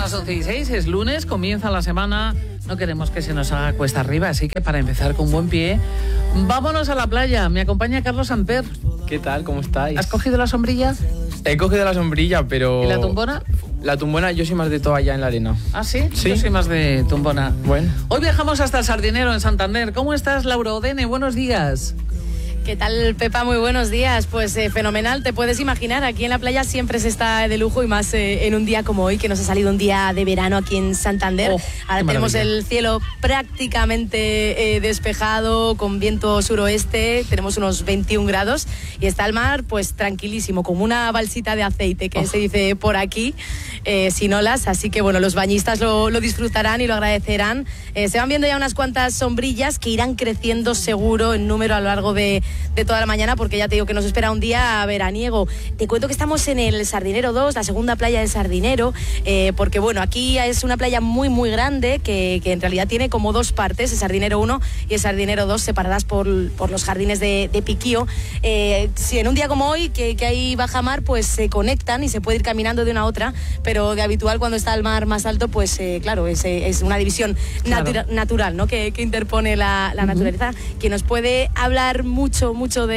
las 11:06, es lunes, comienza la semana, no queremos que se nos haga cuesta arriba, así que para empezar con buen pie, vámonos a la playa. Me acompaña Carlos Samper. ¿Qué tal? ¿Cómo estáis? ¿Has cogido la sombrilla? He cogido la sombrilla, pero... ¿Y la tumbona? La tumbona, yo soy más de toalla en la arena. ¿Ah, sí? Sí. Yo soy más de tumbona. Bueno. Hoy viajamos hasta el Sardinero, en Santander. ¿Cómo estás, Laura Odene? Buenos días. ¿Qué tal, Pepa? Muy buenos días. Pues fenomenal, te puedes imaginar, aquí en la playa siempre se está de lujo y más en un día como hoy, que nos ha salido un día de verano aquí en Santander. Ahora tenemos el cielo prácticamente despejado, con viento suroeste, tenemos unos 21 grados y está el mar pues tranquilísimo, como una balsita de aceite, que se dice por aquí, sin olas. Así que bueno, los bañistas lo disfrutarán y lo agradecerán. Se van viendo ya unas cuantas sombrillas que irán creciendo seguro en número a lo largo de toda la mañana, porque ya te digo que nos espera un día veraniego. Te cuento que estamos en el Sardinero 2, la segunda playa del Sardinero, porque bueno, aquí es una playa muy muy grande que en realidad tiene como dos partes, el Sardinero 1 y el Sardinero 2, separadas por los jardines de Piquío. Si en un día como hoy, que hay bajamar, pues se conectan y se puede ir caminando de una a otra, pero de habitual cuando está el mar más alto, pues claro, es una división natural, ¿no? que interpone la naturaleza. Quien nos puede hablar mucho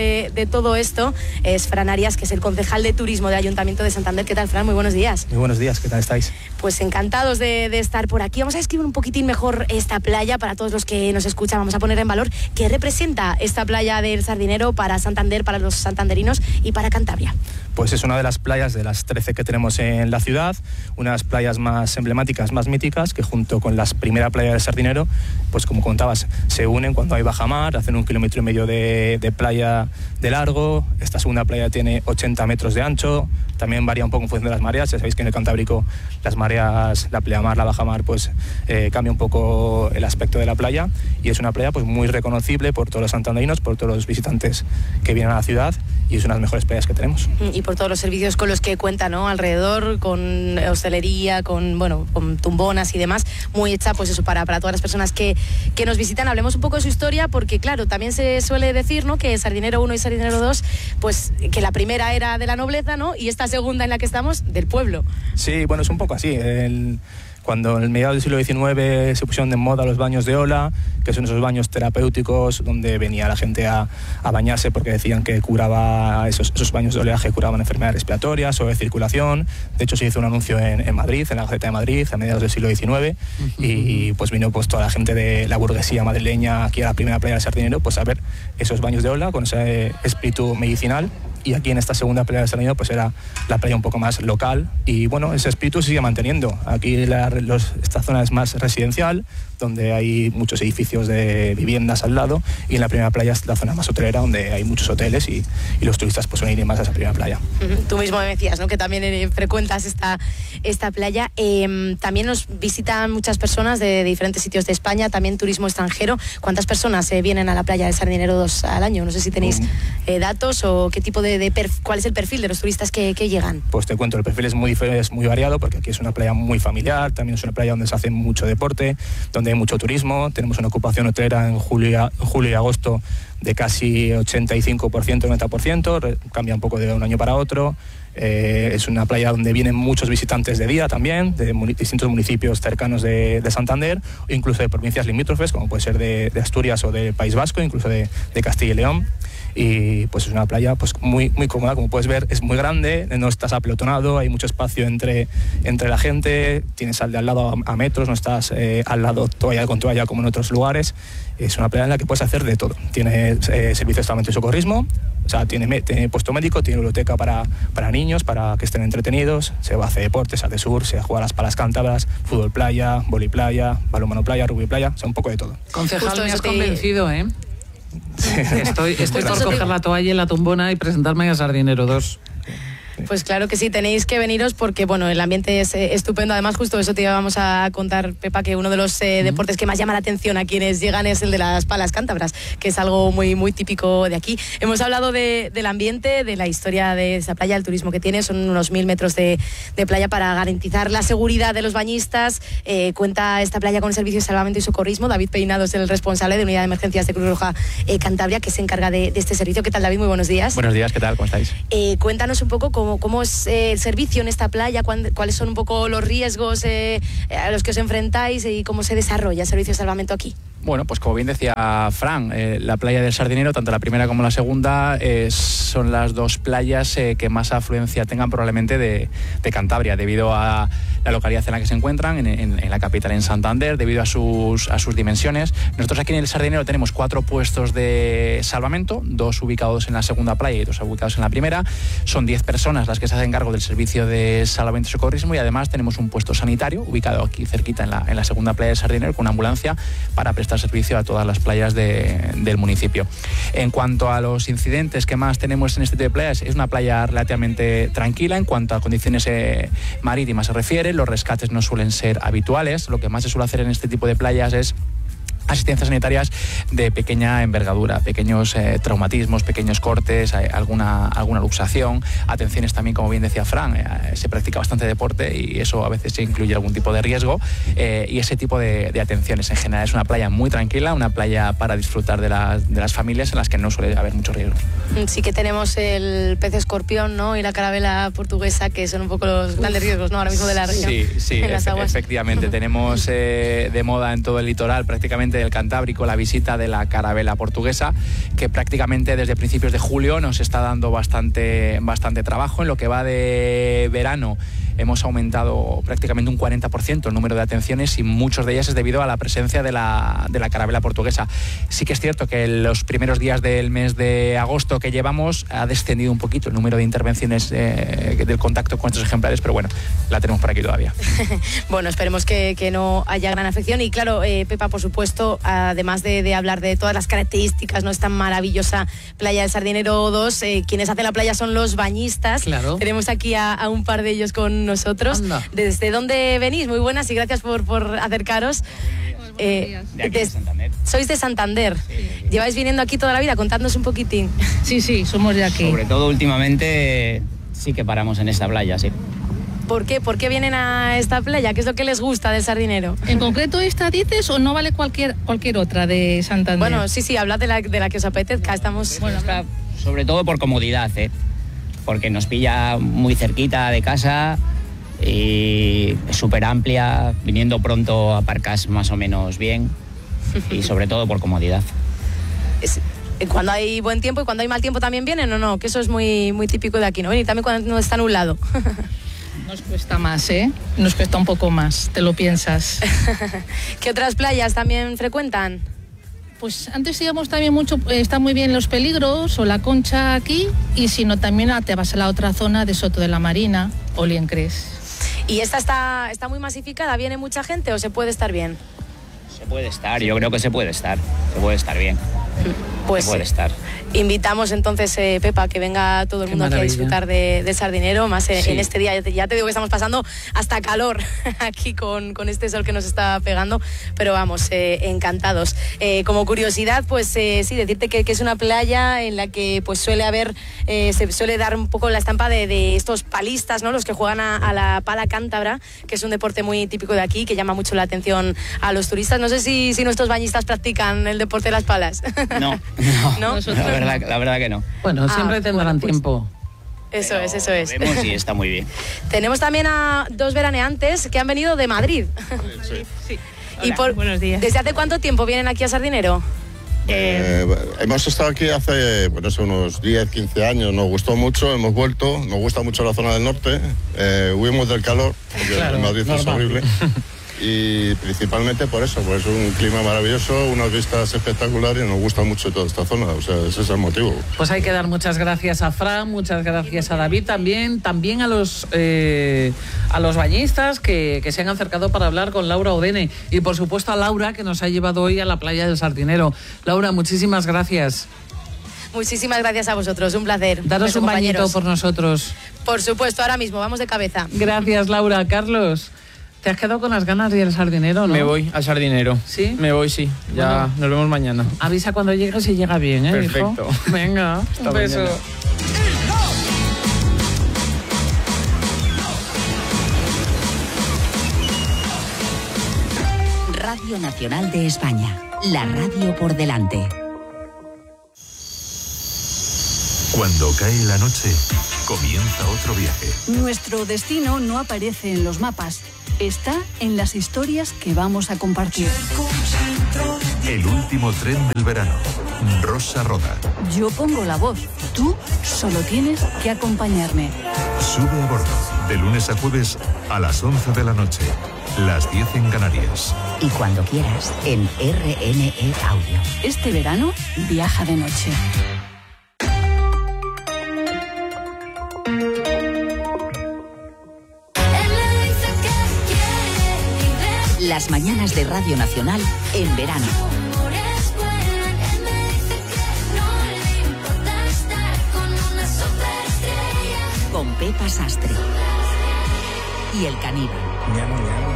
de todo esto es Fran Arias, que es el concejal de turismo del Ayuntamiento de Santander. ¿Qué tal, Fran? Muy buenos días. Muy buenos días, ¿qué tal estáis? Pues encantados de estar por aquí. Vamos a describir un poquitín mejor esta playa para todos los que nos escuchan. Vamos a poner en valor qué representa esta playa del Sardinero para Santander, para los santanderinos y para Cantabria. Pues es una de las playas de las 13 que tenemos en la ciudad, una de las playas más emblemáticas, más míticas, que junto con las primeras playas del Sardinero, pues como contabas, se unen cuando hay bajamar, hacen 1,5 kilómetros de playa de largo. Esta segunda playa tiene 80 metros de ancho, también varía un poco en función de las mareas. Ya sabéis que en el Cantábrico las mareas, la pleamar, la bajamar, pues cambia un poco el aspecto de la playa, y es una playa pues muy reconocible por todos los santanderinos, por todos los visitantes que vienen a la ciudad, y es una de las mejores playas que tenemos. Y por todos los servicios con los que cuenta, ¿no? Alrededor, con hostelería, con tumbonas y demás, muy hecha pues eso para todas las personas que nos visitan. Hablemos un poco de su historia, porque claro, también se suele decir, ¿no?, que Sardinero 1 y Sardinero 2, pues que la primera era de la nobleza, ¿no?, y esta segunda en la que estamos, del pueblo. Sí, bueno, es un poco así. Cuando en el mediados del siglo XIX se pusieron de moda los baños de ola, que son esos baños terapéuticos donde venía la gente a bañarse porque decían que curaba, esos baños de oleaje curaban enfermedades respiratorias o de circulación. De hecho, se hizo un anuncio en Madrid, en la Gaceta de Madrid, a mediados del siglo XIX, y pues vino pues toda la gente de la burguesía madrileña aquí a la primera playa del Sardinero, pues a ver esos baños de ola con ese espíritu medicinal. Y aquí en esta segunda playa del Sardinero pues era la playa un poco más local, y bueno, ese espíritu se sigue manteniendo. Aquí esta zona es más residencial, donde hay muchos edificios de viviendas al lado, y en la primera playa es la zona más hotelera, donde hay muchos hoteles y los turistas pues suelen ir más a esa primera playa. Tú mismo me decías, ¿no?, que también frecuentas esta playa. También nos visitan muchas personas de diferentes sitios de España, también turismo extranjero. ¿Cuántas personas vienen a la playa del Sardinero 2 al año? No sé si tenéis datos o qué tipo cuál es el perfil de los turistas que llegan. Pues te cuento, el perfil es muy variado, porque aquí es una playa muy familiar, también es una playa donde se hace mucho deporte, donde hay mucho turismo. Tenemos una ocupación hotelera en julio y agosto de casi 85%, 90%, cambia un poco de un año para otro. Es una playa donde vienen muchos visitantes de día también, de distintos municipios cercanos de Santander, o incluso de provincias limítrofes, como puede ser de Asturias o del País Vasco, incluso de Castilla y León. Y pues es una playa pues muy muy cómoda, como puedes ver, es muy grande, no estás apelotonado, hay mucho espacio entre la gente, tienes al de al lado a metros, no estás al lado toalla con toalla como en otros lugares. Es una playa en la que puedes hacer de todo. Tiene servicios de salvamento y socorrismo, o sea, tiene puesto médico, tiene biblioteca para niños, para que estén entretenidos, se hace deportes, se hace surf, se juega las palas cántabras, fútbol playa, vóley playa, balonmano playa, rugby playa, o sea, un poco de todo. Concejal, me has convencido, ¿eh? Sí. Estoy por coger la toalla y la tumbona y presentarme a Sardinero 2. Pues claro que sí, tenéis que veniros porque bueno, el ambiente es estupendo. Además, justo eso te íbamos a contar, Pepa, que uno de los deportes que más llama la atención a quienes llegan es el de las palas cántabras, que es algo muy, muy típico de aquí. Hemos hablado del ambiente, de la historia de esa playa, el turismo que tiene. Son unos 1.000 metros de playa para garantizar la seguridad de los bañistas. Cuenta esta playa con el servicio de salvamento y socorrismo. David Peinado es el responsable de Unidad de Emergencias de Cruz Roja Cantabria, que se encarga de este servicio. ¿Qué tal, David? Muy buenos días. Buenos días, ¿qué tal? ¿Cómo estáis? Cuéntanos un poco cómo es el servicio en esta playa, cuáles son un poco los riesgos a los que os enfrentáis y cómo se desarrolla el servicio de salvamento aquí. Bueno, pues como bien decía Fran, la playa del Sardinero, tanto la primera como la segunda, son las dos playas que más afluencia tengan probablemente de Cantabria, debido a la localidad en la que se encuentran, en la capital, en Santander, debido a sus dimensiones. Nosotros aquí en el Sardinero tenemos 4 puestos de salvamento, 2 ubicados en la segunda playa y 2 ubicados en la primera. Son 10 personas las que se hacen cargo del servicio de salvamento y socorrismo, y además tenemos un puesto sanitario ubicado aquí cerquita en la segunda playa del Sardinero, con una ambulancia para prestar servicio a todas las playas del municipio. En cuanto a los incidentes que más tenemos en este tipo de playas, es una playa relativamente tranquila en cuanto a condiciones marítimas se refiere. Los rescates no suelen ser habituales. Lo que más se suele hacer en este tipo de playas es asistencias sanitarias de pequeña envergadura, pequeños traumatismos, pequeños cortes, alguna luxación, atenciones también, como bien decía Fran, se practica bastante deporte y eso a veces incluye algún tipo de riesgo, y ese tipo de atenciones. En general es una playa muy tranquila, una playa para disfrutar de las familias, en las que no suele haber mucho riesgo. Sí que tenemos el pez escorpión, ¿no?, y la carabela portuguesa, que son un poco los grandes riesgos, ¿no?, ahora mismo de la región. Sí, en las aguas. Efectivamente. Tenemos de moda en todo el litoral, prácticamente del Cantábrico, la visita de la carabela portuguesa, que prácticamente desde principios de julio nos está dando bastante trabajo. En lo que va de verano hemos aumentado prácticamente un 40% el número de atenciones, y muchas de ellas es debido a la presencia de la carabela portuguesa. Sí que es cierto que en los primeros días del mes de agosto que llevamos ha descendido un poquito el número de intervenciones del contacto con estos ejemplares, pero bueno, la tenemos por aquí todavía. Bueno, esperemos que no haya gran afección. Y claro, Pepa, por supuesto, además de hablar de todas las características, ¿no?, esta maravillosa playa del Sardinero 2, quienes hacen la playa son los bañistas. Claro. Tenemos aquí a un par de ellos con nosotros. Anda. ¿Desde dónde venís? Muy buenas y gracias por acercaros. De aquí de Santander. Sois de Santander. Sí. ¿Lleváis viniendo aquí toda la vida? Contadnos un poquitín. Sí, somos de aquí. Sobre todo últimamente sí que paramos en esta playa, sí. ¿Por qué? ¿Por qué vienen a esta playa? ¿Qué es lo que les gusta del Sardinero? ¿En concreto esta dices o no vale cualquier otra de Santander? Bueno, sí, hablad de la que os apetezca. Estamos... Bueno, sobre todo por comodidad, porque nos pilla muy cerquita de casa y es súper amplia. Viniendo pronto aparcas más o menos bien, y sobre todo por comodidad. Cuando hay buen tiempo y cuando hay mal tiempo también vienen, ¿o no? Que eso es muy, muy típico de aquí, ¿no? Y también cuando está nublado. Nos cuesta más, Nos cuesta un poco más, te lo piensas. ¿Qué otras playas también frecuentan? Pues antes íbamos también mucho, está muy bien Los Peligros o La Concha aquí, y si no también te vas a la otra zona de Soto de la Marina o Liencres. ¿Y esta está muy masificada? ¿Viene mucha gente o se puede estar bien? Se puede estar, yo creo que se puede estar bien. Pues se puede estar. Invitamos entonces, Pepa, que venga todo el mundo aquí a disfrutar de Sardinero, más en este día. Ya te digo que estamos pasando hasta calor aquí con este sol que nos está pegando, pero vamos, encantados. Como curiosidad, pues sí, decirte que es una playa en la que pues se suele dar un poco la estampa de estos palistas, ¿no?, los que juegan a la pala cántabra, que es un deporte muy típico de aquí, que llama mucho la atención a los turistas. No sé si nuestros bañistas practican el deporte de las palas. No. La verdad que no. Bueno, siempre tendrán tiempo. Eso es. Vemos y está muy bien. Tenemos también a 2 veraneantes que han venido de Madrid. Sí. Hola, buenos días. ¿Desde hace cuánto tiempo vienen aquí a Sardinero? Hemos estado aquí hace unos 10, 15 años, nos gustó mucho, hemos vuelto, nos gusta mucho la zona del norte, huimos del calor, porque en Madrid es horrible. Y principalmente por eso, pues es un clima maravilloso, unas vistas espectaculares, y nos gusta mucho toda esta zona, o sea, ese es el motivo. Pues hay que dar muchas gracias a Fran, muchas gracias a David, también a los bañistas que se han acercado para hablar con Laura Odene, y por supuesto a Laura, que nos ha llevado hoy a la playa del Sardinero. Laura, muchísimas gracias. Muchísimas gracias a vosotros, un placer. Daros un bañito por nosotros. Por supuesto, ahora mismo, vamos de cabeza. Gracias, Laura. Carlos, ¿te has quedado con las ganas de ir al Sardinero, no? Me voy al Sardinero. ¿Sí? Me voy, sí. Ya nos vemos mañana. Avisa cuando llegues y llega bien, Perfecto. Hijo? Venga, un beso. Mañana. Radio Nacional de España, la radio por delante. Cuando cae la noche, Comienza otro viaje. Nuestro destino no aparece en los mapas. Está en las historias que vamos a compartir. El último tren del verano. Rosa Roda. Yo pongo la voz. Tú solo tienes que acompañarme. Sube a bordo. De lunes a jueves a las 11 de la noche. Las 10 en Canarias. Y cuando quieras, en RNE Audio. Este verano, viaja de noche. Las mañanas de Radio Nacional en verano. Con Pepa Sastre. Y el caníbal.